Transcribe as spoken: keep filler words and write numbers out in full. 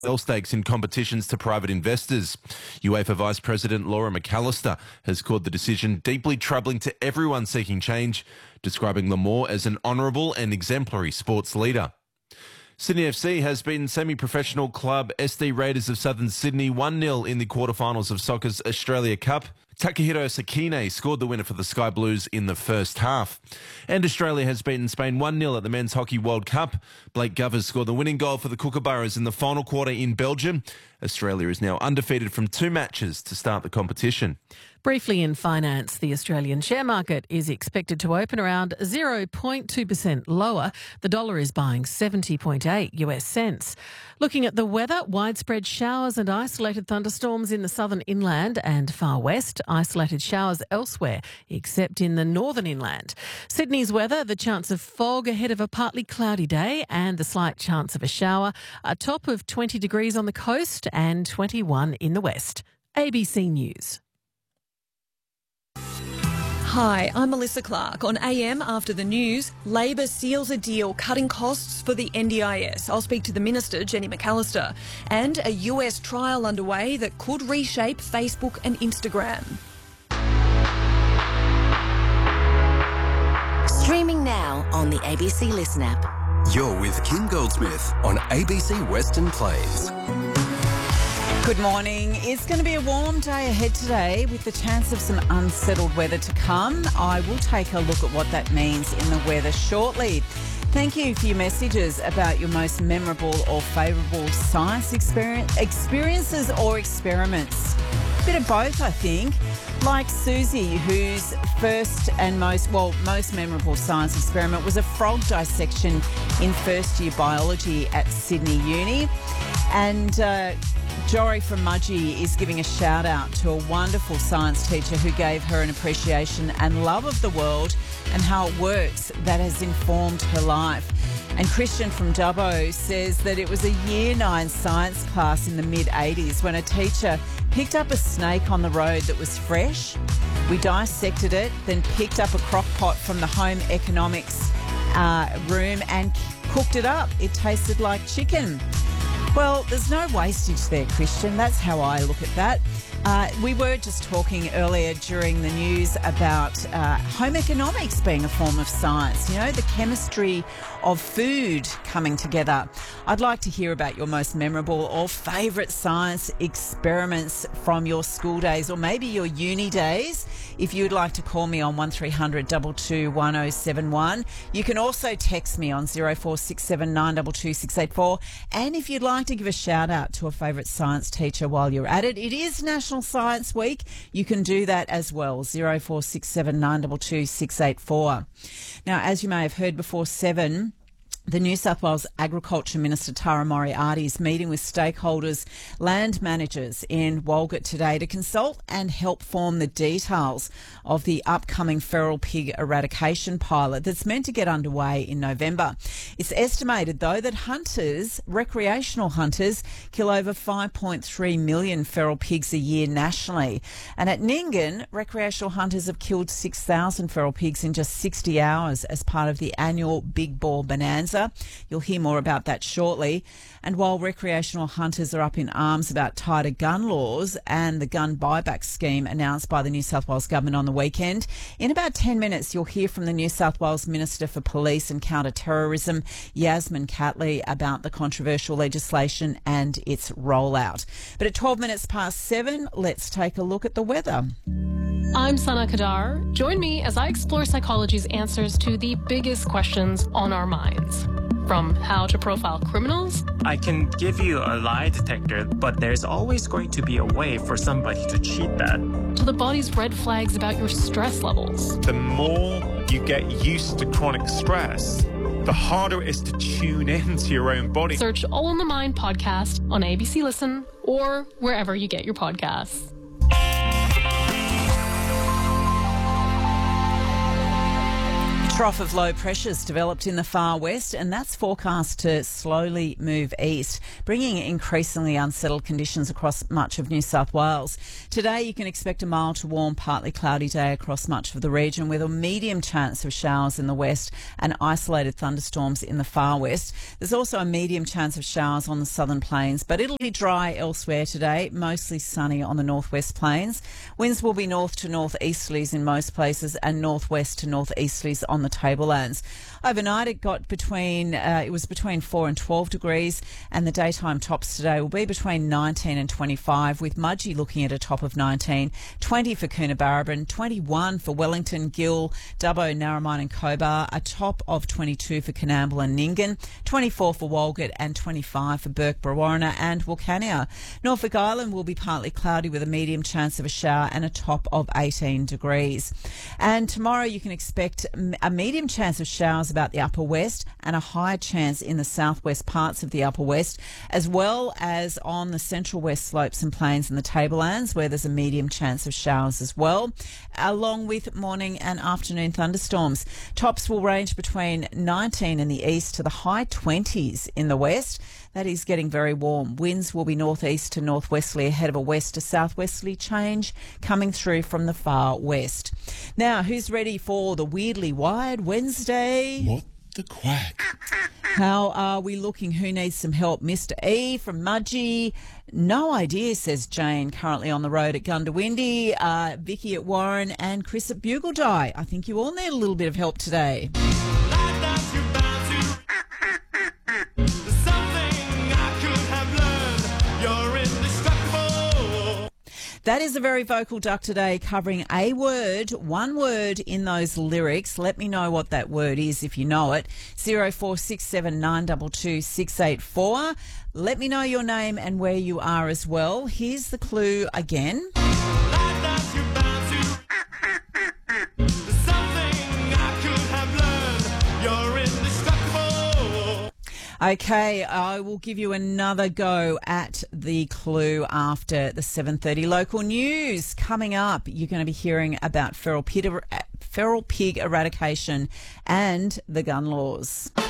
L stakes in competitions to private investors. UEFA Vice President Laura McAllister has called the decision deeply troubling to everyone seeking change, describing Lamore as an honourable and exemplary sports leader. Sydney F C has beaten semi-professional club S D Raiders of Southern Sydney one nil in the quarterfinals of soccer's Australia Cup. Takahiro Sakine scored the winner for the Sky Blues in the first half. And Australia has beaten Spain one nil at the Men's Hockey World Cup. Blake Govers scored the winning goal for the Kookaburras in the final quarter in Belgium. Australia is now undefeated from two matches to start the competition. Briefly in finance, the Australian share market is expected to open around zero point two percent lower. The dollar is buying seventy point eight U S cents. Looking at the weather, widespread showers and isolated thunderstorms in the southern inland and far west, isolated showers elsewhere, except in the northern inland. Sydney's weather, the chance of fog ahead of a partly cloudy day and the slight chance of a shower, a top of twenty degrees on the coast and twenty-one in the west. A B C News. Hi, I'm Melissa Clark. On A M After the News, Labor seals a deal cutting costs for the N D I S. I'll speak to the Minister, Jenny McAllister, and a U S trial underway that could reshape Facebook and Instagram. Streaming now on the A B C Listen app. You're with Kim Goldsmith on A B C Western Plains. Good morning. It's going to be a warm day ahead today with the chance of some unsettled weather to come. I will take a look at what that means in the weather shortly. Thank you for your messages about your most memorable or favourable science experience, experiences or experiments. A bit of both, I think. Like Susie, whose first and most, well, most memorable science experiment was a frog dissection in first year biology at Sydney Uni. And uh, Jory from Mudgee is giving a shout out to a wonderful science teacher who gave her an appreciation and love of the world and how it works that has informed her life. And Christian from Dubbo says that it was a year nine science class in the mid eighties when a teacher picked up a snake on the road that was fresh. We dissected it, then picked up a crock pot from the home economics uh, room and cooked it up. It tasted like chicken. Well, there's no wastage there, Christian. That's how I look at that. Uh, we were just talking earlier during the news about uh, home economics being a form of science, you know, the chemistry of food coming together. I'd like to hear about your most memorable or favourite science experiments from your school days or maybe your uni days. If you'd like to call me on one three hundred two two one oh seven one, you can also text me on zero four six seven nine two two six eight four. And if you'd like to give a shout out to a favourite science teacher while you're at it, it is National Science Week. You can do that as well, zero four six seven nine two two six eight four. Now, as you may have heard before seven, the New South Wales Agriculture Minister Tara Moriarty is meeting with stakeholders, land managers in Walgett today to consult and help form the details of the upcoming feral pig eradication pilot that's meant to get underway in November. It's estimated, though, that hunters, recreational hunters, kill over five point three million feral pigs a year nationally. And at Nyngan, recreational hunters have killed six thousand feral pigs in just sixty hours as part of the annual Big Ball Bonanza. You'll hear more about that shortly. And while recreational hunters are up in arms about tighter gun laws and the gun buyback scheme announced by the New South Wales Government on the weekend, in about ten minutes you'll hear from the New South Wales Minister for Police and Counter-Terrorism, Yasmin Catley, about the controversial legislation and its rollout. But at twelve minutes past seven, let's take a look at the weather. I'm Sana Kadar. Join me as I explore psychology's answers to the biggest questions on our minds. From how to profile criminals. I can give you a lie detector, but there's always going to be a way for somebody to cheat that. To the body's red flags about your stress levels. The more you get used to chronic stress, the harder it is to tune in to your own body. Search All in the Mind podcast on A B C Listen or wherever you get your podcasts. trough of low pressures developed in the far west, and that's forecast to slowly move east, bringing increasingly unsettled conditions across much of New South Wales. Today you can expect a mild to warm, partly cloudy day across much of the region, with a medium chance of showers in the west and isolated thunderstorms in the far west. There's also a medium chance of showers on the southern plains, but it'll be dry elsewhere today, mostly sunny on the northwest plains. Winds will be north to northeasterlies in most places and northwest to northeasterlies on the tablelands. Overnight it got between, uh, it was between four and twelve degrees, and the daytime tops today will be between nineteen and twenty-five, with Mudgee looking at a top of nineteen, twenty for Coonabarabran, twenty-one for Wellington, Gill, Dubbo, Narromine and Cobar, a top of twenty-two for Coonamble and Nyngan, twenty-four for Walgett and twenty-five for Burke, Brewarrina and Wilcannia. Norfolk Island will be partly cloudy with a medium chance of a shower and a top of eighteen degrees. And tomorrow you can expect a medium chance of showers about the upper west and a higher chance in the southwest parts of the upper west, as well as on the central west slopes and plains and the tablelands, where there's a medium chance of showers as well, along with morning and afternoon thunderstorms. Tops will range between nineteen in the east to the high twenties in the west. That is getting very warm. Winds will be northeast to northwesterly ahead of a west to southwesterly change coming through from the far west. Now, who's ready for the Weirdly Wired Wednesday? What the quack? How are we looking? Who needs some help? Mister E from Mudgee. No idea, says Jane, currently on the road at Gundawindi. Uh, Vicky at Warren and Chris at Bugaldye. I think you all need a little bit of help today. That is a very vocal duck today, covering a word, one word in those lyrics. Let me know what that word is if you know it. zero four six seven nine two two six eight four. Let me know your name and where you are as well. Here's the clue again. Okay, I will give you another go at the clue after the seven thirty local news. Coming up, you're going to be hearing about feral pig, feral pig eradication and the gun laws.